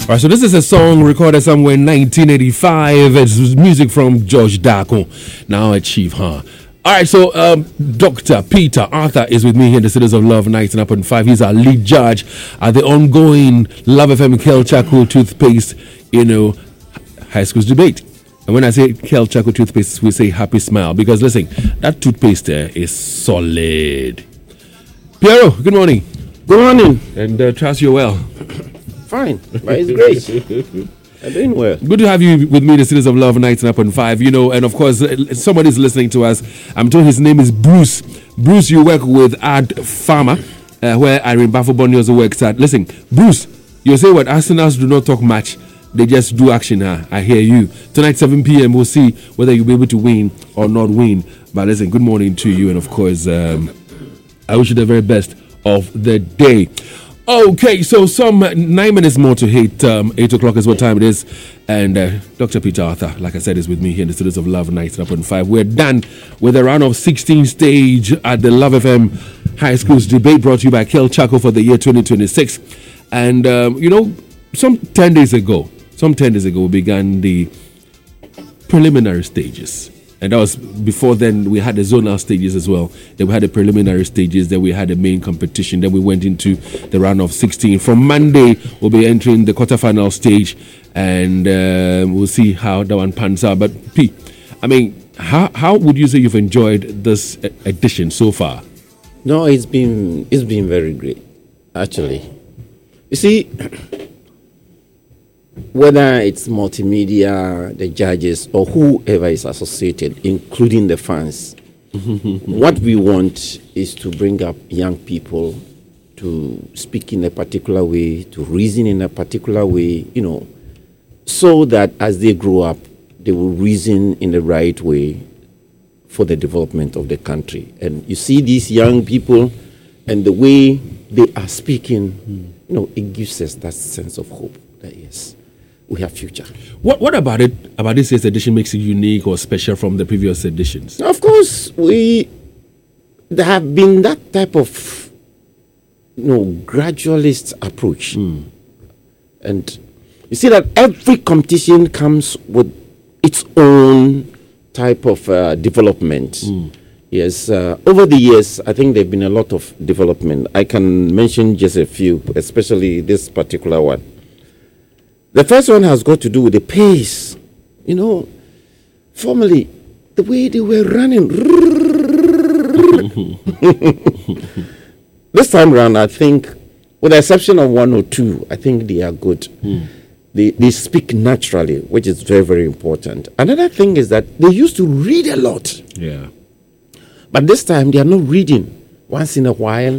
All right, so this is a song recorded somewhere in 1985. It's music from George Dako, now a chief, huh? All right, so Dr. Peter Arthur is with me here in the Citizens of Love 99.5. He's our lead judge at the ongoing Love FM Kel Chaco toothpaste, high school's debate. And when I say Kel Chaco toothpaste, we say happy smile because listen, that toothpaste is solid. Piero, good morning. Good morning. And trust you're well. Fine. By His grace. I'm doing well. Good to have you with me, the Citizens of Love 99.5. And of course, somebody's listening to us. I'm told his name is Bruce. Bruce, you work with Ad Farmer, where Irene Bafo-Bonny also works at. Listen, Bruce, you say what? Arsenals do not talk much. They just do action. I hear you. Tonight, 7 p.m., we'll see whether you'll be able to win or not win. But listen, good morning to you. And of course, I wish you the very best of the day. Okay, so some 9 minutes more to hit 8 o'clock is what time it is. And Dr. Peter Arthur, like I said, is with me here in the Studios of Love 99.5. We're done with the round of 16 stage at the Love FM High School's debate brought to you by Kel Chaco for the year 2026. And, some 10 days ago, we began the preliminary stages. And that was before then. We had the zonal stages as well. Then we had the preliminary stages. Then we had the main competition. Then we went into the round of 16. From Monday, we'll be entering the quarterfinal stage, and we'll see how that one pans out. But P, I mean, how would you say you've enjoyed this edition so far? No, it's been very great, actually. You see, whether it's multimedia, the judges, or whoever is associated, including the fans, what we want is to bring up young people to speak in a particular way, to reason in a particular way, so that as they grow up, they will reason in the right way for the development of the country. And you see these young people and the way they are speaking, it gives us that sense of hope that yes, we have future. What about this year's edition makes it unique or special from the previous editions? Of course, there have been that type of gradualist approach. And you see that every competition comes with its own type of development. Yes, over the years, I think there have been a lot of development. I can mention just a few, especially this particular one. The first one has got to do with the pace. Formerly, the way they were running. This time around, I think, with the exception of one or two, I think they are good. They speak naturally, which is very, very important. Another thing is that they used to read a lot. Yeah. But this time, they are not reading. Once in a while,